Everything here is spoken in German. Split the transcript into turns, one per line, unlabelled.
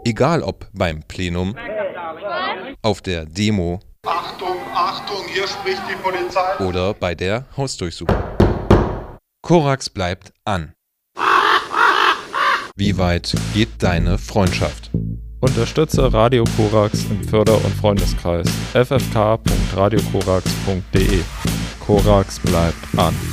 Egal ob beim Plenum, auf der Demo
Achtung, Achtung, hier spricht die Polizei.
oder bei der Hausdurchsuchung. Korax bleibt an. Wie weit geht deine Freundschaft?
Unterstütze Radio Korax im Förder- und Freundeskreis ffk.radiokorax.de. Korax bleibt an.